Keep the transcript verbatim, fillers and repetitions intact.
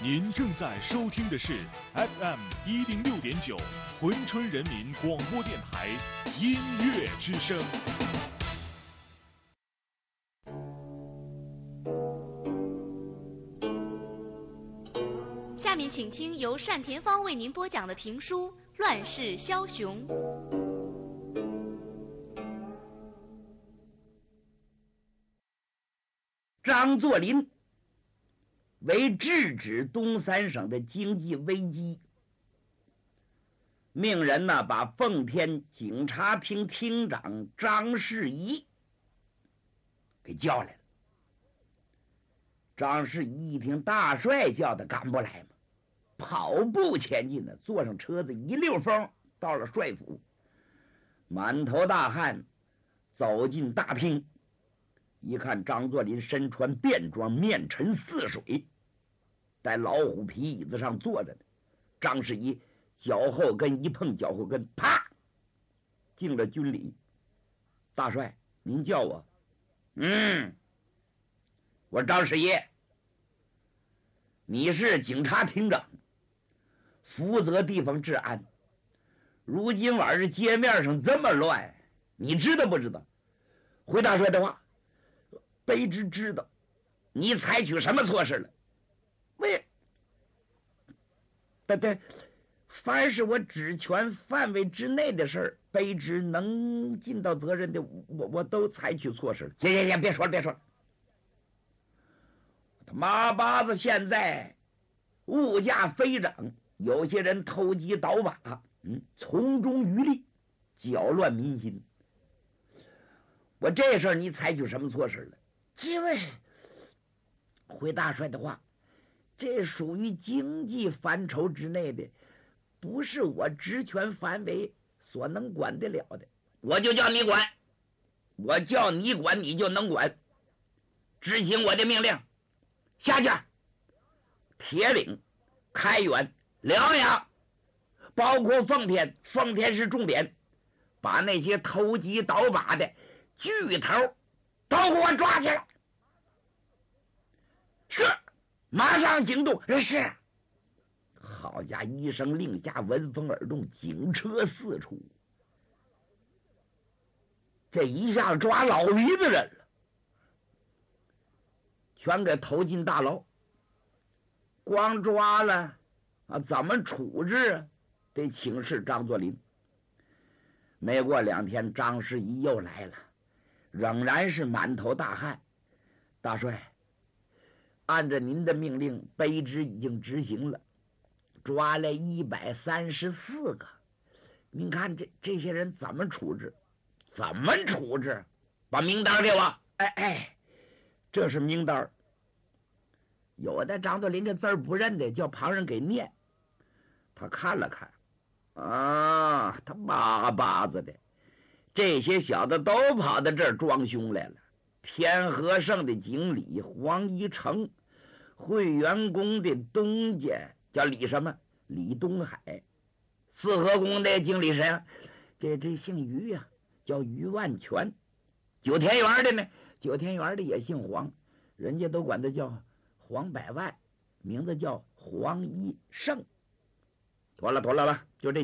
您正在收听的是 F M 一零六点九珲春人民广播电台音乐之声。 下面请听由单田芳为您播讲的评书《乱世枭雄》。 张作霖为制止东三省的经济危机，命人呢把奉天警察厅厅长张世仪给叫来了。张世仪一听大帅叫的，赶不来嘛，跑步前进呢，坐上车子一溜风到了帅府。满头大汗走进大厅，一看张作霖身穿便装，面沉似水，在老虎皮椅子上坐着呢。张世仪脚后跟一碰脚后跟，啪，敬了军礼。大帅，您叫我？嗯，我是张世仪。你是警察厅长，负责地方治安。如今晚上街面上这么乱，你知道不知道？回大帅的话，卑职知道。你采取什么措施了？为对对，凡是我职权范围之内的事儿，卑职能尽到责任的，我我都采取措施了。行行行，别说了别说了。他马八子现在物价飞涨，有些人投机倒把，嗯，从中渔利，搅乱民心。我这事儿你采取什么措施了？这位回大帅的话，这属于经济范畴之内的，不是我职权范围所能管得了的。我就叫你管，我叫你管，你就能管。执行我的命令，下去。铁岭、开原、辽阳，包括奉天，奉天是重点，把那些投机倒把的巨头都给我抓起来。是，马上行动。是。好家伙，一声令下，闻风而动，警车四出。这一下抓老驴子人了，全给投进大牢。光抓了啊，怎么处置啊？得请示张作霖。没过两天，张世仪又来了，仍然是满头大汗。大帅，按照您的命令，卑职已经执行了，抓了一百三十四个。您看这这些人怎么处置？怎么处置？把名单给我。哎哎，这是名单。有的张作霖这字儿不认得，叫旁人给念。他看了看，啊，他巴巴子的，这些小子都跑到这儿装凶来了。天和盛的经理黄一成，汇源宫的东家叫李什么？李东海。四合宫的经理谁啊？这这姓于呀、啊，叫于万全。九天园的呢？九天园的也姓黄，人家都管他叫黄百万，名字叫黄一胜。妥了妥了吧，就这。